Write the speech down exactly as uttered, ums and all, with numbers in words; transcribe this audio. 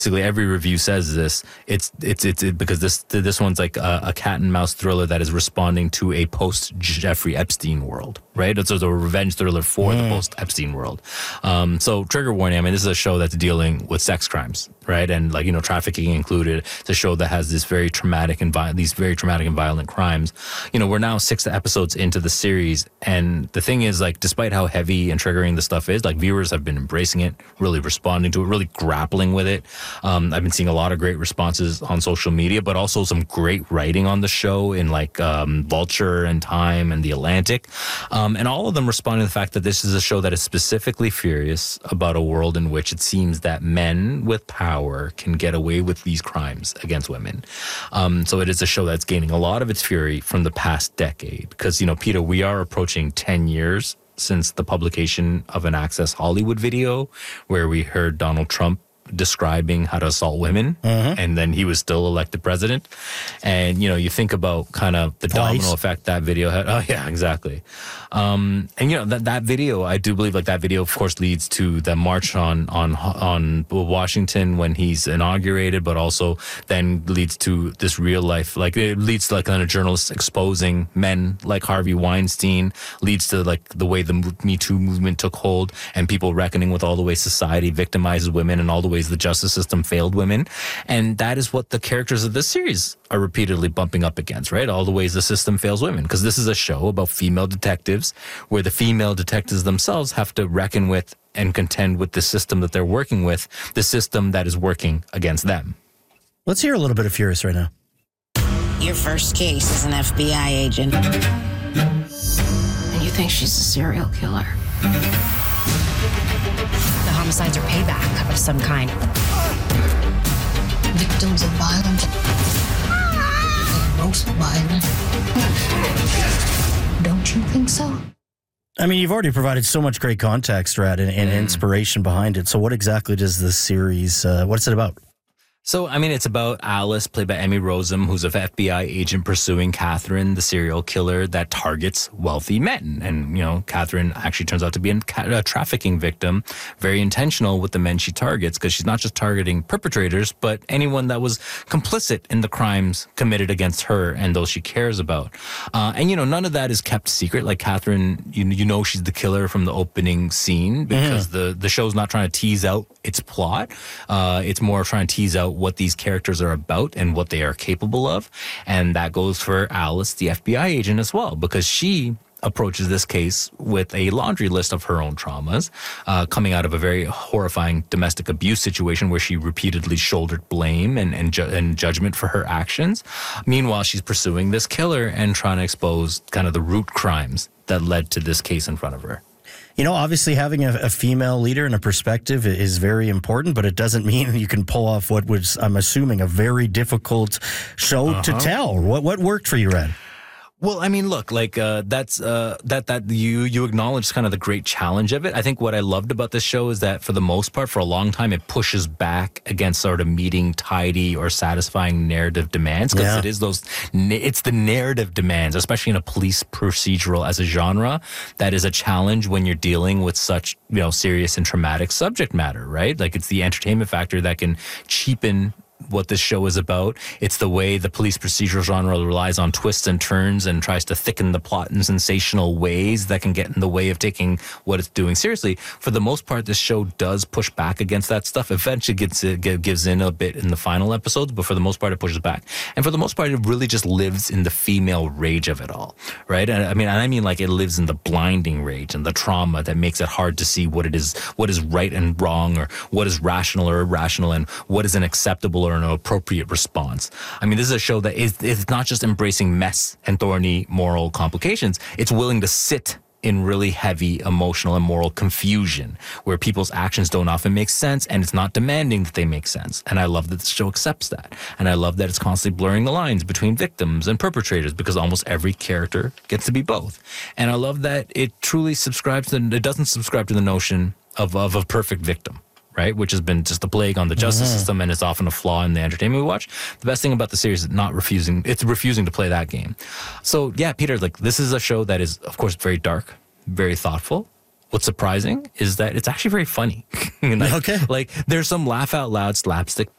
basically every review says this. It's it's it's it, because this this one's like a, a cat and mouse thriller that is responding to a post Jeffrey Epstein world, right? It's a revenge thriller for mm. the post Epstein world. Um, so trigger warning. I mean, this is a show that's dealing with sex crimes, right? And like you know, trafficking included. It's a show that has this very traumatic and vi- these very traumatic and violent crimes. You know, we're now six episodes into the series, and the thing is, like, despite how heavy and triggering the stuff is, like viewers have been embracing it, really responding to it, really grappling with it. Um, I've been seeing a lot of great responses on social media, but also some great writing on the show in like um, Vulture and Time and The Atlantic. Um, and all of them responding to the fact that this is a show that is specifically furious about a world in which it seems that men with power can get away with these crimes against women. Um, so it is a show that's gaining a lot of its fury from the past decade. Because, you know, Peter, we are approaching ten years since the publication of an Access Hollywood video where we heard Donald Trump describing how to assault women, mm-hmm. and then he was still elected president. And, you know, you think about kind of the Twice. domino effect that video had. Oh, yeah, exactly. Um, and, you know, that that video, I do believe like that video, of course, leads to the march on, on, on Washington when he's inaugurated, but also then leads to this real life, like it leads to like kind of journalists exposing men like Harvey Weinstein, leads to like the way the Me Too movement took hold and people reckoning with all the ways society victimizes women and all the ways the justice system failed women. And that is what the characters of this series are repeatedly bumping up against, right? All the ways the system fails women. Because this is a show about female detectives where the female detectives themselves have to reckon with and contend with the system that they're working with, the system that is working against them. Let's hear a little bit of Furious right now. Your first case is an F B I agent. And you think she's a serial killer? The homicides are payback of some kind. Victims of violence. Most violent. Don't you think so? I mean, you've already provided so much great context, Rad, and, and mm. inspiration behind it. So what exactly does this series, uh, what's it about? So, I mean, it's about Alice, played by Emmy Rossum, who's an F B I agent pursuing Catherine, the serial killer that targets wealthy men. And, you know, Catherine actually turns out to be a trafficking victim, very intentional with the men she targets, because she's not just targeting perpetrators, but anyone that was complicit in the crimes committed against her and those she cares about. Uh, and, you know, none of that is kept secret. Like Catherine, you, you know she's the killer from the opening scene because mm. the, the show's not trying to tease out its plot. Uh, it's more trying to tease out what these characters are about and what they are capable of. And that goes for Alice, the F B I agent, as well, because she approaches this case with a laundry list of her own traumas, uh, coming out of a very horrifying domestic abuse situation where she repeatedly shouldered blame and, and, ju- and judgment for her actions. Meanwhile, she's pursuing this killer and trying to expose kind of the root crimes that led to this case in front of her. You know, obviously having a, a female leader and a perspective is very important, but it doesn't mean you can pull off what was, I'm assuming, a very difficult show uh-huh. to tell. What what worked for you, Red? Well, I mean, look, like uh, that's uh, that that you you acknowledge kind of the great challenge of it. I think what I loved about this show is that for the most part, for a long time, it pushes back against sort of meeting tidy or satisfying narrative demands, because yeah. it is those it's the narrative demands, especially in a police procedural as a genre, that is a challenge when you're dealing with such, you know, serious and traumatic subject matter, right? Like it's the entertainment factor that can cheapen what this show is about. It's the way the police procedural genre relies on twists and turns and tries to thicken the plot in sensational ways that can get in the way of taking what it's doing seriously. For the most part, this show does push back against that stuff. Eventually gets it gives in a bit in the final episodes, but for the most part, it pushes back. And for the most part, it really just lives in the female rage of it all, right? And I mean, and I mean like it lives in the blinding rage and the trauma that makes it hard to see what it is, what is right and wrong, or what is rational or irrational, and what is an acceptable or an appropriate response. I mean, this is a show that is it's not just embracing mess and thorny moral complications. It's willing to sit in really heavy emotional and moral confusion where people's actions don't often make sense, and it's not demanding that they make sense. And I love that the show accepts that. And I love that it's constantly blurring the lines between victims and perpetrators, because almost every character gets to be both. And I love that it truly subscribes to, it doesn't subscribe to the notion of, of a perfect victim, right? Which has been just a plague on the justice mm-hmm. system, and is often a flaw in the entertainment we watch. The best thing about the series is not refusing, it's refusing to play that game. So yeah, Peter, like this is a show that is, of course, very dark, very thoughtful. What's surprising is that it's actually very funny. like, okay. Like there's some laugh out loud slapstick